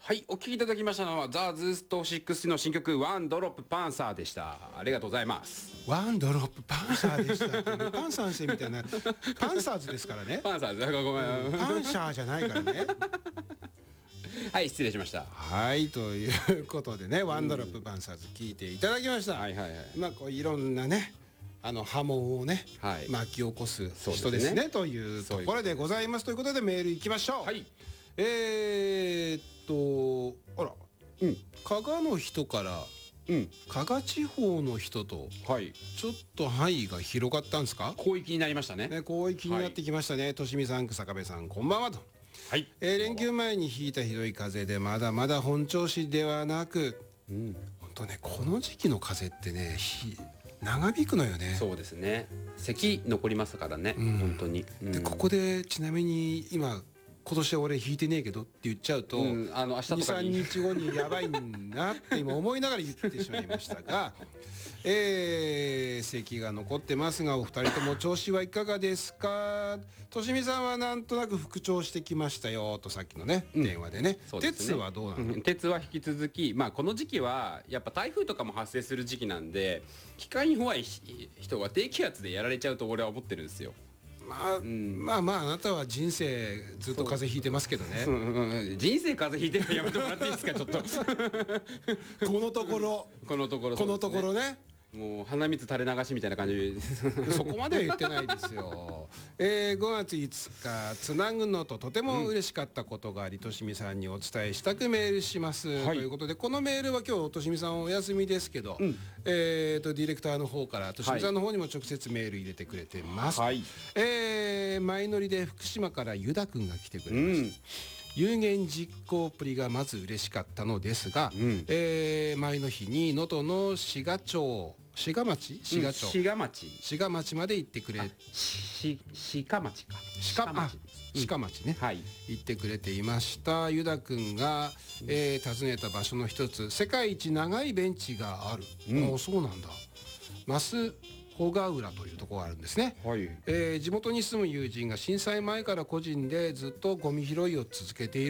はい、お聴きいただきましたのはザ・ズースト6の新曲ワンドロップパンサーでした。ありがとうございます。 ワンドロップパンサーでしたってね、パン三世みたいなパンサーズですからね。 パンサーズ、ごめん、 パンシャーじゃないからね。 はい、失礼しました。 はいということでね、ワンドロップパンサーズ聞いていただきました。 はいはいはい。 まあこういろんなね波紋をね、 はい、 巻き起こすそう人ですねというところでございます。ということでメールいきましょう。 はい。 あら、加賀の人から、加賀地方の人と、 はい、 ちょっと範囲が広がったんですか？ 広域になりましたね。 広域になってきましたね。としみさん、草壁さん、こんばんはと。 はい。 連休前に引いたひどい風でまだまだ本調子ではなく、本当ね、この時期の風ってね、長引くのよね。 そうですね。咳残りますからね、本当に。 でここでちなみに今年は俺引いてねえけどって言っちゃうと、 明日とかに 2、3日後にやばいなって今思いながら言ってしまいましたが、咳が残ってますが、お二人とも調子はいかがですか？としみさんはなんとなく復調してきましたよと、さっきのね、電話でね。鉄はどうなの？ 鉄は引き続き、この時期はやっぱ台風とかも発生する時期なんで、気管に弱い人は低気圧でやられちゃうと俺は思ってるんですよ。 まああなたは人生ずっと風邪ひいてますけどね。 人生風邪ひいてるのやめてもらっていいですか、ちょっと。 このところね、 もう鼻水垂れ流しみたいな感じ。 そこまでは言ってないですよ。5月5日つなぐのととても嬉しかったことがあり、としみさんにお伝えしたくメールします、ということで、このメールは今日としみさんお休みですけど、ディレクターの方からとしみさんの方にも直接メール入れてくれてます。前乗りで福島からユダ君が来てくれました。有言実行っぷりがまず嬉しかったのですが、前の日に能登の滋賀町まで行ってくれ、志賀町ね、行ってくれていました。ユダ君が、訪ねた場所の一つ、世界一長いベンチがある。そうなんだ。増穂ヶ浦というところがあるんですね。地元に住む友人が震災前から個人でずっとゴミ拾いを続けている